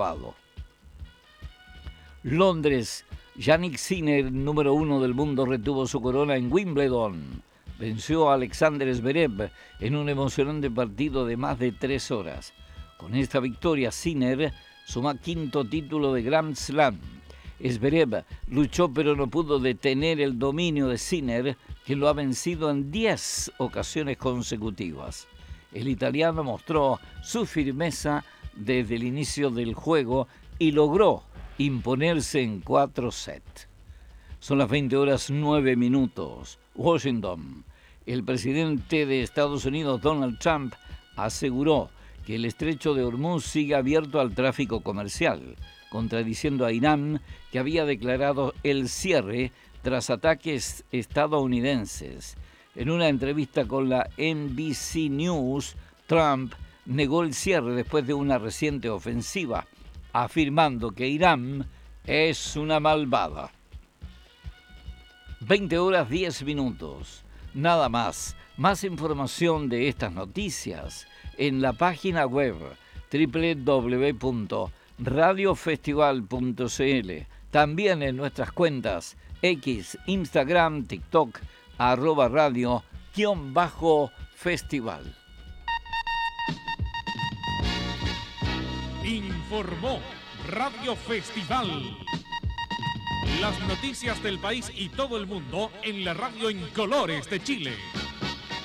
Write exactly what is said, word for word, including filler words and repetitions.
acabado. Londres, Jannik Sinner, número uno del mundo, retuvo su corona en Wimbledon. Venció a Alexander Zverev en un emocionante partido de más de tres horas. Con esta victoria, Sinner suma quinto título de Grand Slam. Zverev luchó pero no pudo detener el dominio de Sinner, que lo ha vencido en diez ocasiones consecutivas. El italiano mostró su firmeza desde el inicio del juego y logró imponerse en cuatro sets. Son las veinte horas nueve minutos. Washington. El presidente de Estados Unidos, Donald Trump, aseguró que el estrecho de Hormuz sigue abierto al tráfico comercial, contradiciendo a Irán, que había declarado el cierre tras ataques estadounidenses. En una entrevista con la N B C News, Trump negó el cierre después de una reciente ofensiva, afirmando que Irán es una malvada. veinte horas diez minutos. Nada más. Más información de estas noticias en la página web doble u doble u doble u punto radio festival punto c l. También en nuestras cuentas X, Instagram, TikTok, arroba radio, guión bajo festival. Informó Radio Festival. Las noticias del país y todo el mundo en la radio en colores de Chile.